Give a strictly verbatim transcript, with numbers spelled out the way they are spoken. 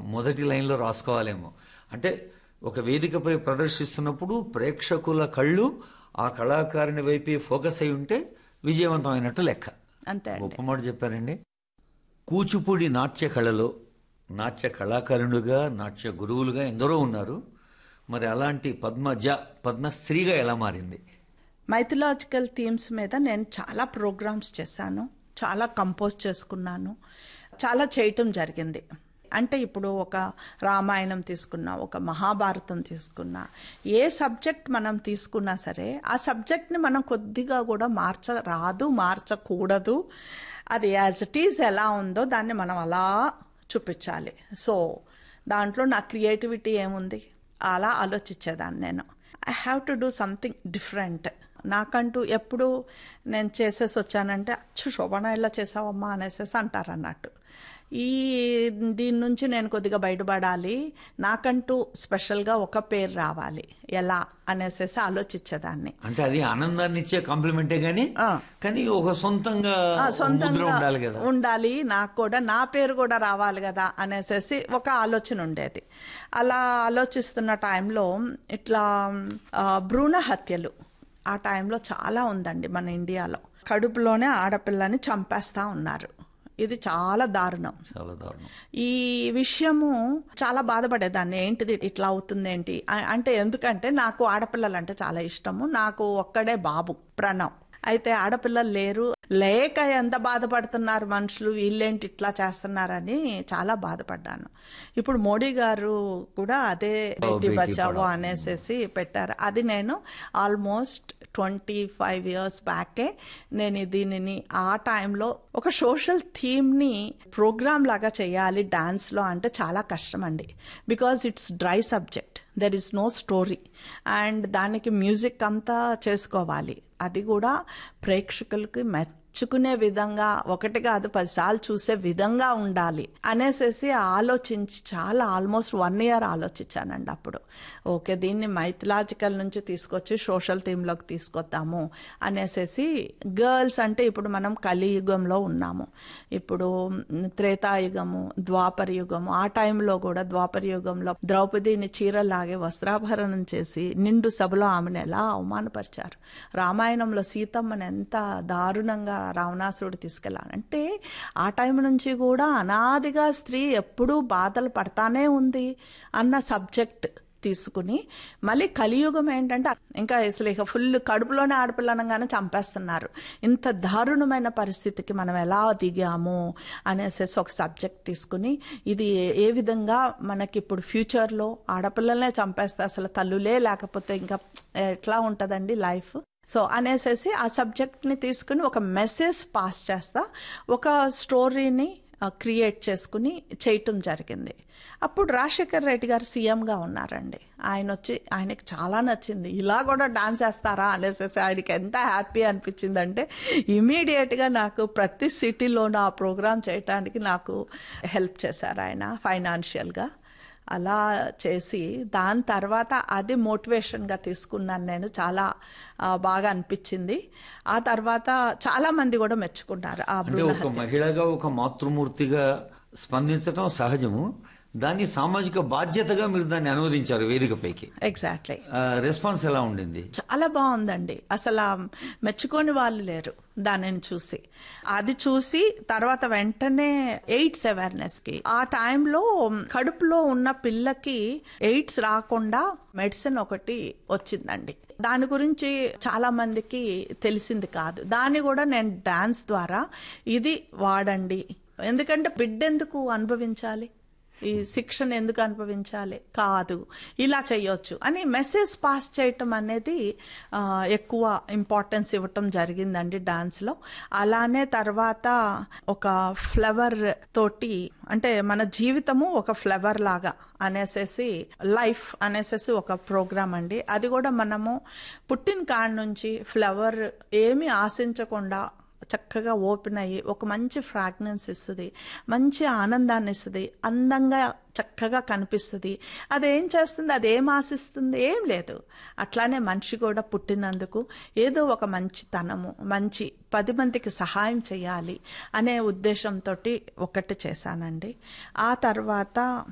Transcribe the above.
మొదటి లైన్లో రాసుకోవాలేమో. అంటే ఒక వేదికపై ప్రదర్శిస్తున్నప్పుడు ప్రేక్షకుల కళ్ళు ఆ కళాకారుని వైపే ఫోకస్ అయి ఉంటే విజయవంతమైనట్టు లెక్క. అంతే. గొప్ప మాట చెప్పారండి. కూచిపూడి నాట్య కళలో నాట్య కళాకారునిగా, నాట్య గురువులుగా ఎందరో ఉన్నారు. మరి అలాంటి పద్మజ పద్మశ్రీగా ఎలా మారింది? మైథలాజికల్ థీమ్స్ మీద నేను చాలా ప్రోగ్రామ్స్ చేశాను, చాలా కంపోజ్ చేసుకున్నాను, చాలా చేయటం జరిగింది. అంటే ఇప్పుడు ఒక రామాయణం తీసుకున్నా, ఒక మహాభారతం తీసుకున్నా, ఏ సబ్జెక్ట్ మనం తీసుకున్నా సరే ఆ సబ్జెక్ట్ని మనం కొద్దిగా కూడా మార్చరాదు, మార్చకూడదు. అది యాజ్ ఇట్ ఈజ్ ఎలా ఉందో దాన్ని మనం అలా చూపించాలి. సో దాంట్లో నా క్రియేటివిటీ ఏముంది, అలా ఆలోచించేదాన్ని నేను. I have to do something different. నాకంటూ ఎప్పుడు నేను చేసేసి వచ్చానంటే అచ్చు శోభన ఇలా చేసావమ్మా అనేసేసి అంటారు అన్నట్టు. ఈ దీని నుంచి నేను కొద్దిగా బయటపడాలి, నాకంటూ స్పెషల్గా ఒక పేరు రావాలి, ఎలా అనేసేసి ఆలోచించేదాన్ని. అంటే అది ఆనందాన్ని ఇచ్చే కాంప్లిమెంటే గానీ కానీ ఒక సొంతంగా సొంతంగా ఉండాలి కదా, ఉండాలి, నాకు కూడా నా పేరు కూడా రావాలి కదా అనేసేసి ఒక ఆలోచన ఉండేది. అలా ఆలోచిస్తున్న టైంలో ఇట్లా భ్రూణ హత్యలు ఆ టైంలో చాలా ఉందండి మన ఇండియాలో. కడుపులోనే ఆడపిల్లని చంపేస్తా ఉన్నారు. ఇది చాలా దారుణం, చాలా దారుణం. ఈ విషయము చాలా బాధపడేదాన్ని. ఏంటిది ఇట్లా అవుతుంది ఏంటి అంటే, ఎందుకంటే నాకు ఆడపిల్లలు అంటే చాలా ఇష్టము. నాకు ఒక్కడే బాబు ప్రణవ్. అయితే ఆడపిల్లలు లేరు, లేక ఎంత బాధపడుతున్నారు మనుషులు, వీళ్ళేంటి ఇట్లా చేస్తున్నారని చాలా బాధపడ్డాను. ఇప్పుడు మోడీ గారు కూడా అదే బేటీ బచావో అనేసేసి పెట్టారు. అది నేను ఆల్మోస్ట్ ట్వంటీ ఫైవ్ ఇయర్స్ బ్యాకే నేను దీనిని ఆ టైంలో ఒక సోషల్ థీమ్ని ప్రోగ్రామ్ లాగా చేయాలి డాన్స్లో అంటే చాలా కష్టం అండి. Because it's dry subject, there is no story, and దానికి మ్యూజిక్ అంతా చేసుకోవాలి. అది కూడా ప్రేక్షకులకి మెచ్చుకునే విధంగా, ఒకటి కాదు పదిసార్లు చూసే విధంగా ఉండాలి అనేసేసి ఆలోచించి చాలా ఆల్మోస్ట్ వన్ ఇయర్ ఆలోచించానండి. అప్పుడు ఓకే దీన్ని మైథలాజికల్ నుంచి తీసుకొచ్చి సోషల్ థీమ్లోకి తీసుకొద్దాము అనేసేసి. గర్ల్స్ అంటే ఇప్పుడు మనం కలియుగంలో ఉన్నాము, ఇప్పుడు త్రేతాయుగము, ద్వాపర యుగము. ఆ టైంలో కూడా ద్వాపర యుగంలో ద్రౌపదిని చీరలాగే వస్త్రాభరణం చేసి నిండు సభలో ఆమెను ఎలా అవమానపరిచారు. రామాయణంలో సీతమ్మని ఎంత దారుణంగా రావణాసురుడు తీసుకెళ్ళాలంటే ఆ టైం నుంచి కూడా అనాదిగా స్త్రీ ఎప్పుడూ బాధలు పడతానే ఉంది అన్న సబ్జెక్ట్ తీసుకుని, మళ్ళీ కలియుగం ఏంటంటే ఇంకా అసలు ఇక ఫుల్ కడుపులోనే ఆడపిల్లనగానే చంపేస్తున్నారు. ఇంత దారుణమైన పరిస్థితికి మనం ఎలా దిగాము అనేసి ఒక సబ్జెక్ట్ తీసుకుని, ఇది ఏ విధంగా మనకి ఇప్పుడు ఫ్యూచర్లో ఆడపిల్లలనే చంపేస్తే అసలు తల్లులే లేకపోతే ఇంకా ఎట్లా ఉంటుందండి లైఫ్. సో అనేసేసి ఆ సబ్జెక్ట్ని తీసుకుని ఒక మెసేజ్ పాస్ చేస్తా, ఒక స్టోరీని క్రియేట్ చేసుకుని చేయటం జరిగింది. అప్పుడు రాజశేఖర్ రెడ్డి గారు సీఎంగా ఉన్నారండి. ఆయన వచ్చి ఆయనకి చాలా నచ్చింది, ఇలా కూడా డాన్స్ వేస్తారా అనేసి. ఆయనకి ఎంత హ్యాపీ అనిపించిందంటే ఇమీడియట్గా నాకు ప్రతి సిటీలోనూ ఆ ప్రోగ్రామ్ చేయటానికి నాకు హెల్ప్ చేశారు ఆయన ఫైనాన్షియల్గా. అలా చేసి దాని తర్వాత అది మోటివేషన్గా తీసుకున్నాను నేను. చాలా బాగా అనిపించింది. ఆ తర్వాత చాలా మంది కూడా మెచ్చుకున్నారు. ఆ ఒక మహిళగా, ఒక మాతృమూర్తిగా స్పందించడం సహజము, దాన్ని సామాజిక బాధ్యతగా మీరు దాన్ని అనువదించారు వేదికపైకి. ఎగ్జాక్ట్లీ. రెస్పాన్స్ ఎలా ఉండింది? చాలా బాగుందండి. అసలు మెచ్చుకోని వాళ్ళు లేరు దానిని చూసి. అది చూసి తర్వాత వెంటనే ఎయిడ్స్ అవేర్నెస్ కి, ఆ టైంలో కడుపులో ఉన్న పిల్లకి ఎయిడ్స్ రాకుండా మెడిసిన్ ఒకటి వచ్చిందండి. దాని గురించి చాలా మందికి తెలిసింది కాదు. దాన్ని కూడా నేను డాన్స్ ద్వారా ఇది వాడండి, ఎందుకంటే బిడ్డ ఎందుకు అనుభవించాలి, ఈ శిక్షణ ఎందుకు అనుభవించాలి, కాదు ఇలా చేయొచ్చు అని మెసేజ్ పాస్ చేయటం అనేది ఎక్కువ ఇంపార్టెన్స్ ఇవ్వటం జరిగిందండి డాన్స్లో. అలానే తర్వాత ఒక ఫ్లవర్ తోటి, అంటే మన జీవితము ఒక ఫ్లవర్ లాగా అనేసేసి, లైఫ్ అనేసేసి ఒక ప్రోగ్రామ్ అండి. అది కూడా మనము పుట్టిన కాడ నుంచి ఫ్లవర్ ఏమీ ఆశించకుండా చక్కగా ఓపెన్ అయ్యి ఒక మంచి ఫ్రాగ్రెన్స్ ఇస్తుంది, మంచి ఆనందాన్ని ఇస్తుంది, అందంగా చక్కగా కనిపిస్తుంది. అదేం చేస్తుంది, అదేం ఆశిస్తుంది, ఏం లేదు. అట్లానే మనిషి కూడా పుట్టినందుకు ఏదో ఒక మంచి తనము, మంచి పది మందికి సహాయం చేయాలి అనే ఉద్దేశంతో ఒకటి చేశానండి. ఆ తర్వాత